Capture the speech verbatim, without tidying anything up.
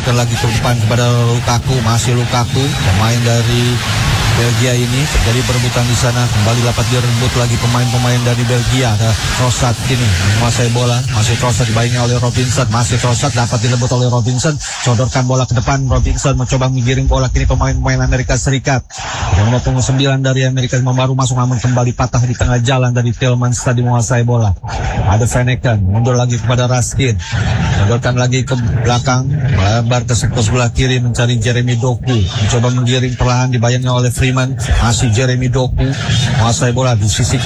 sodorkan lagi ke depan kepada Lukaku, masih Lukaku, pemain dari Belgia ini. Jadi perebutan di sana, kembali dapat direbut lagi pemain-pemain dari Belgia. Ada Trossard kini menguasai bola, masih Trossard dibayangi oleh Robinson, masih Trossard dapat direbut oleh Robinson, sodorkan bola ke depan. Robinson mencoba menggiring bola, kini pemain-pemain Amerika Serikat yang nomor punggung sembilan dari Amerika baru masuk, namun kembali patah di tengah jalan dari Tillmans tadi menguasai bola. Ada Vanaken, mundur lagi kepada Raskin, sodorkan lagi ke belakang, melebar ke sektor sebelah kiri mencari Jeremy Doku, mencoba menggiring perlahan, dibayangi oleh Freeman, masih Jeremy Doku menguasai bola di sisi